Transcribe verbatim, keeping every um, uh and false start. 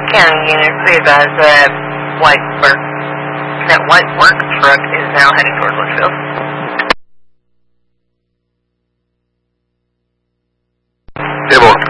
County unit, please advise that white work, that white work truck is now heading towards Litchfield. Table